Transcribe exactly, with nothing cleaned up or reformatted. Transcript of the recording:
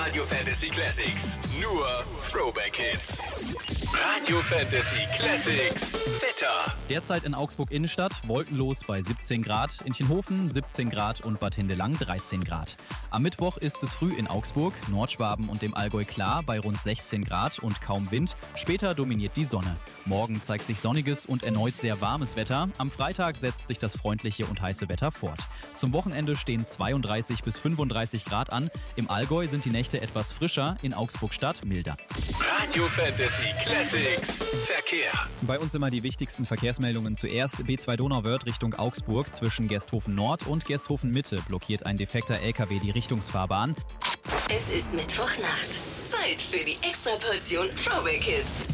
Radio Fantasy Classics. Nur Throwback Hits. Radio Fantasy Classics. Wetter. Derzeit in Augsburg Innenstadt, wolkenlos bei siebzehn Grad, in Chenhofen siebzehn Grad und Bad Hindelang dreizehn Grad. Am Mittwoch ist es früh in Augsburg, Nordschwaben und dem Allgäu klar bei rund sechzehn Grad und kaum Wind. Später dominiert die Sonne. Morgen zeigt sich sonniges und erneut sehr warmes Wetter. Am Freitag setzt sich das freundliche und heiße Wetter fort. Zum Wochenende stehen zweiunddreißig bis fünfunddreißig Grad an. Im Allgäu sind die Nächte etwas frischer, in Augsburg-Stadt milder. Radio Fantasy Classics. Verkehr. Bei uns immer die wichtigsten Verkehrsmeldungen zuerst. B zwei Donauwörth Richtung Augsburg zwischen Gersthofen Nord und Gersthofen Mitte blockiert ein defekter L K W die Richtungsfahrbahn. Es ist Mittwochnacht. Zeit für die Extraportion Throwback Hits.